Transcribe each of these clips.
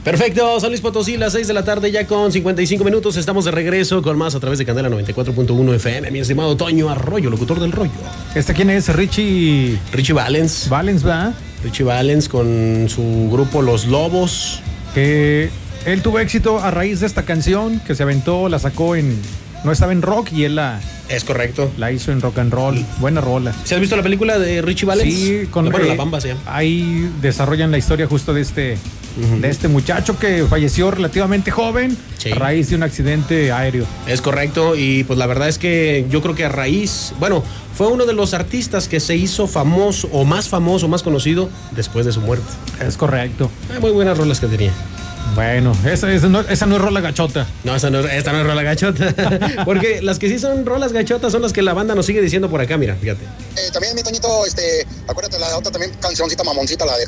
Perfecto, San Luis Potosí, las 6 de la tarde ya con 55 minutos. Estamos de regreso con más a través de Candela 94.1 FM. Mi estimado Toño Arroyo, locutor del rollo. ¿Quién es? Richie Valens. Valens, ¿verdad? Richie Valens con su grupo Los Lobos. Que él tuvo éxito a raíz de esta canción que se aventó, la sacó no estaba en rock y él Es correcto. la hizo en rock and roll. Buena rola. ¿Se has visto la película de Richie Valens? Sí, La Bamba se llama. Ahí desarrollan la historia justo de este muchacho que falleció relativamente joven a raíz de un accidente aéreo. Es correcto, y pues la verdad es que yo creo que fue uno de los artistas que se hizo famoso, más conocido después de su muerte. Es correcto. Muy buenas rolas que tenía. Bueno, esa no es rola gachota. No, esta no es rola gachota. Porque las que sí son rolas gachotas son las que la banda nos sigue diciendo por acá, mira, fíjate. También, mi Toñito, acuérdate la otra también cancioncita mamoncita, la de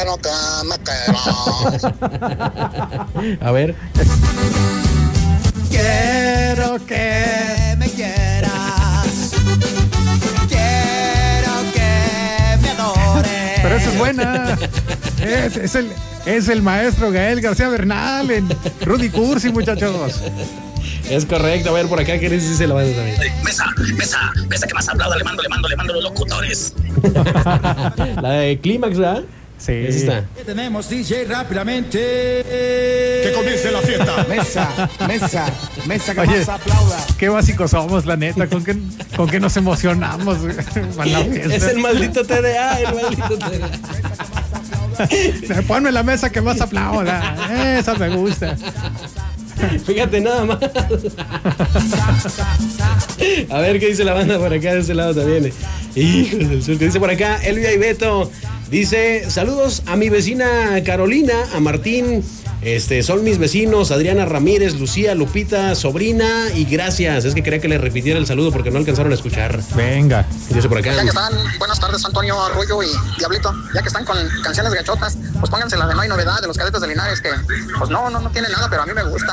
A ver. Quiero que me quieras. Quiero que me adores. Pero esa es buena. Es el maestro Gael García Bernal en Rudy Cursi, muchachos. Es correcto. A ver, por acá, ¿qué les dice la banda también? Mesa que más aplauda, le mando los locutores. La de Clímax, ¿verdad? Sí. Esa está. Tenemos DJ rápidamente. Que comience la fiesta. Mesa que Oye, más aplauda. Qué básicos somos, la neta. ¿Con qué nos emocionamos para la fiesta? Es el maldito TDA, Ponme la mesa que más aplauda. Esa me gusta. Fíjate nada más. A ver qué dice la banda por acá de ese lado también. Hijos del sur, que dice por acá Elvia y Beto. Dice, saludos a mi vecina Carolina, a Martín. Son mis vecinos, Adriana Ramírez, Lucía, Lupita, sobrina, y gracias. Es que quería que le repitiera el saludo porque no alcanzaron a escuchar. Venga. Dice por acá. Ya que están, buenas tardes, Antonio Arroyo y Diablito. Ya que están con canciones gachotas, pues pónganse la de No hay novedad de los Cadetes de Linares, que pues no tiene nada, pero a mí me gusta.